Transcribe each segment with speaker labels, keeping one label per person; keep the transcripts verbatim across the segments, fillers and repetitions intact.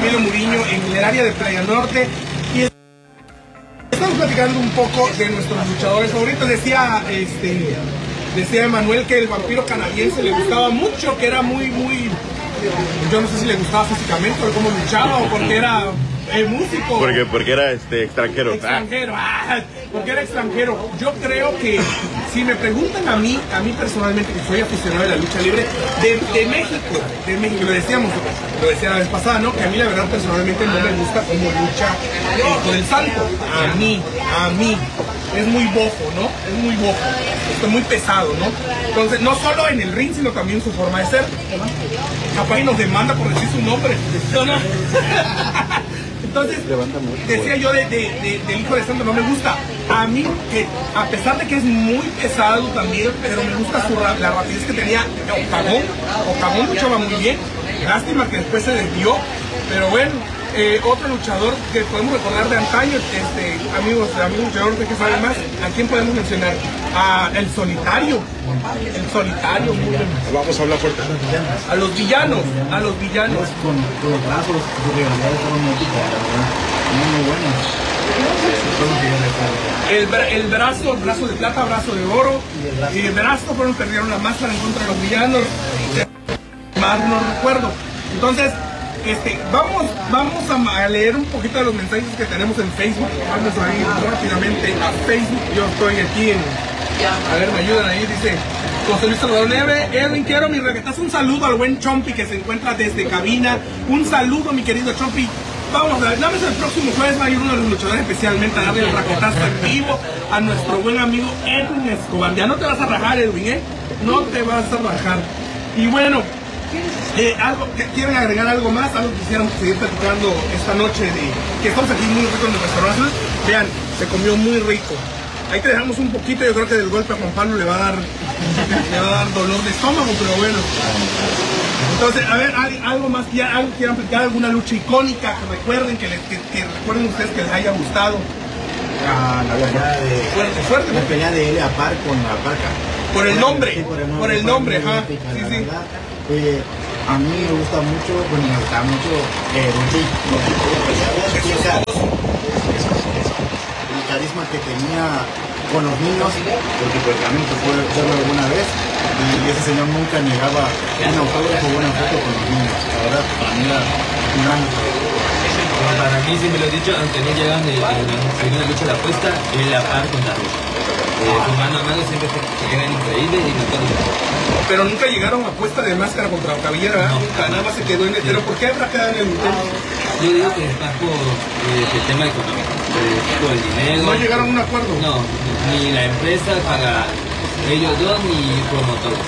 Speaker 1: Emilio Muriño en el área de Playa Norte. Y estamos platicando un poco de nuestros luchadores favoritos. Decía, este, decía Emanuel que el vampiro canadiense le gustaba mucho, que era muy, muy... Yo no sé si le gustaba físicamente o cómo luchaba o porque era... el músico.
Speaker 2: Porque, porque era este extranjero.
Speaker 1: Extranjero, ah, porque era extranjero. Yo creo que si me preguntan a mí, a mí personalmente, que soy aficionado de la lucha libre, de, de México, de México, lo decíamos, lo decía la vez pasada, ¿no? Que a mí la verdad personalmente no me gusta cómo lucha eh, con el Santo. A mí, a mí. Es muy bofo, ¿no? Es muy bofo. Es muy pesado, ¿no? Entonces, no solo en el ring, sino también su forma de ser. Capaz y nos demanda por decir su nombre. No, no. Entonces, decía yo de, de, de, del Hijo de Santo, no me gusta. A mí, que a pesar de que es muy pesado también, pero me gusta su, la rapidez que tenía Octagón. Octagón luchaba muy bien. Lástima que después se desvió. Pero bueno, eh, otro luchador que podemos recordar de antaño, este, amigos, amigos luchadores que saben más, ¿a quién podemos mencionar? A El Solitario. El Solitario, muy bien.
Speaker 2: Vamos a hablar fuerte.
Speaker 1: A los villanos, a los villanos.
Speaker 3: Con, con los brazos, sus rivalidades fueron muy épicas, muy buenas.
Speaker 1: El, bra el brazo, brazo de plata, brazo de oro. Y el brazo fueron, perdieron la máscara en contra de los villanos. Más no recuerdo. Entonces, este, vamos, vamos a leer un poquito de los mensajes que tenemos en Facebook. Vamos a ir rápidamente a Facebook. Yo estoy aquí en... A ver, me ayudan ahí, dice José Luis Salvador Neve. Edwin, quiero mi reguetazo. Un saludo al buen Chompi que se encuentra desde cabina. Un saludo, mi querido Chompi. Vamos a ver, dame el próximo jueves, va a ir uno de los luchadores especialmente a darle el raquetazo en vivo a nuestro buen amigo Edwin Escobar. Ya no te vas a rajar, Edwin, ¿eh? No te vas a rajar. Y bueno, eh, algo, ¿quieren agregar algo más? Algo que quisieran seguir platicando esta noche de que estamos aquí muy ricos en el restaurante. Vean, se comió muy rico. Ahí te dejamos un poquito, yo creo que del golpe a Juan Pablo le va a dar, le va a dar dolor de estómago, pero bueno. Entonces, a ver, algo más, ya, algo quieran platicar, alguna lucha icónica que recuerden, que, les, que, que recuerden ustedes que les haya gustado.
Speaker 3: Ah, la pelea de...
Speaker 1: Fuerte, fuerte.
Speaker 3: La pelea de Elia Park con la Parca.
Speaker 1: Por el nombre, sí, por el nombre, por el nombre, ajá.
Speaker 3: Épica,
Speaker 1: sí, sí.
Speaker 3: Verdad, oye, a mí me gusta mucho, bueno, me gusta mucho eh, Ruchi, o sea, el carisma que tenía con los niños, porque pues también se puede verlo alguna vez, y ese señor nunca negaba un autógrafo o una foto con los niños. La verdad, para mí era un gran...
Speaker 4: Para mí, siempre lo he dicho, aunque no llegan en una lucha de apuesta, él la par contra los. Eh, su mano a mano siempre se llegan increíbles y notorios.
Speaker 1: Pero nunca llegaron a apuesta de máscara contra Cabellera, ¿verdad?
Speaker 4: No.
Speaker 1: Nunca, nada más se quedó en el... ¿Pero por qué habrá quedado en el intento?
Speaker 4: Yo digo que está por eh, el tema económico, eh, por el dinero.
Speaker 1: ¿No llegaron a un acuerdo?
Speaker 4: No, ni la empresa paga ellos dos ni promotores.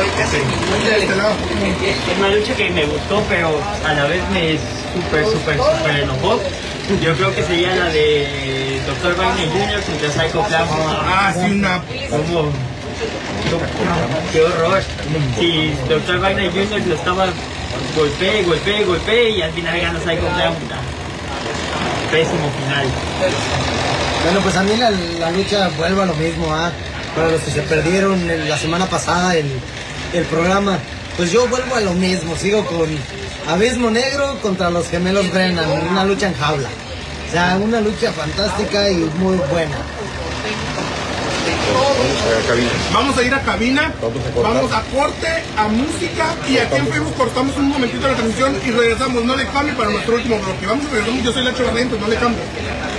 Speaker 5: Es una lucha que me gustó, pero a la vez me súper, súper, súper enojó. Yo creo que sería la de doctor Wagner junior contra Psycho Clown.
Speaker 1: Ah, sí, una...
Speaker 5: ¿Cómo? ¡Qué horror! Si doctor Wagner junior lo estaba golpeé, golpeé, golpeé y al final gana Psycho Clown. Pésimo final.
Speaker 6: Bueno, pues a mí la, la lucha vuelve a lo mismo, ¿ah? Para los que se perdieron el, la semana pasada el, el programa, pues yo vuelvo a lo mismo, sigo con Abismo Negro contra los Gemelos Brennan, una lucha en jaula. O sea, una lucha fantástica y muy buena.
Speaker 1: Vamos a ir a cabina,
Speaker 2: Vamos a,
Speaker 1: vamos a corte, a música y aquí en Facebook cortamos un momentito la transmisión y regresamos. No le cambie para nuestro último bloque. Vamos a regresar, yo soy Lacho Barrientos, no le cambie.